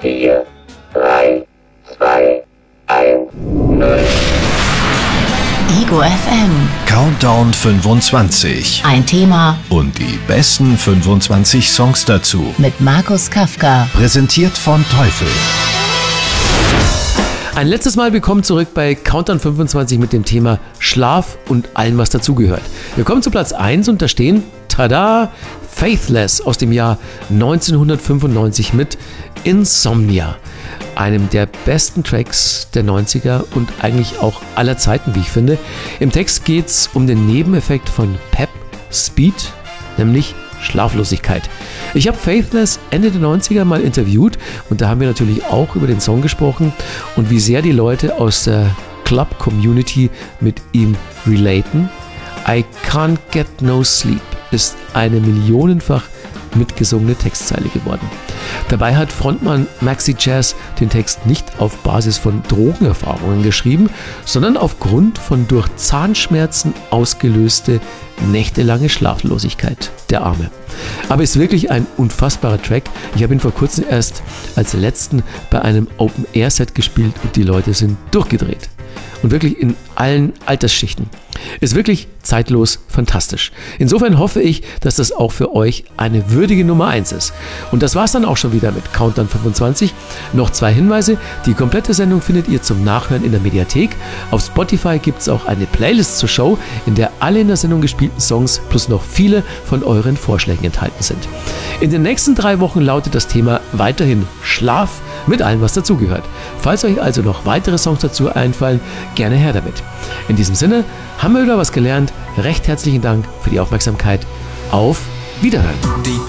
4, 3, 2, 1, 0. Ego FM. Countdown 25. Ein Thema Und die besten 25 Songs dazu. mit Markus Kafka. Präsentiert von Teufel. Ein letztes Mal willkommen zurück bei Countdown 25 mit dem Thema Schlaf und allem, was dazugehört. Wir kommen zu Platz 1 und da stehen, tada, Faithless aus dem Jahr 1995 mit Insomnia. Einem der besten Tracks der 90er und eigentlich auch aller Zeiten, wie ich finde. Im Text geht es um den Nebeneffekt von Pep, Speed, nämlich Schlaflosigkeit. Ich habe Faithless Ende der 90er mal interviewt und da haben wir natürlich auch über den Song gesprochen und wie sehr die Leute aus der Club-Community mit ihm relaten. I Can't Get No Sleep ist eine millionenfach mitgesungene Textzeile geworden. Dabei hat Frontmann Maxi Jazz den Text nicht auf Basis von Drogenerfahrungen geschrieben, sondern aufgrund von durch Zahnschmerzen ausgelöste nächtelange Schlaflosigkeit. Der Arme. Aber ist wirklich ein unfassbarer Track. Ich habe ihn vor kurzem erst als letzten bei einem Open-Air-Set gespielt und die Leute sind durchgedreht. Und wirklich in allen Altersschichten. Ist wirklich zeitlos fantastisch. Insofern hoffe ich, dass das auch für euch eine würdige Nummer 1 ist. Und das war's dann auch schon wieder mit Countdown 25. Noch 2 Hinweise. Die komplette Sendung findet ihr zum Nachhören in der Mediathek. Auf Spotify gibt es auch eine Playlist zur Show, in der alle in der Sendung gespielten Songs plus noch viele von euren Vorschlägen enthalten sind. In den nächsten 3 Wochen lautet das Thema weiterhin Schlaf mit allem, was dazugehört. Falls euch also noch weitere Songs dazu einfallen, gerne her damit. In diesem Sinne haben wir wieder was gelernt. Recht herzlichen Dank für die Aufmerksamkeit. Auf Wiederhören.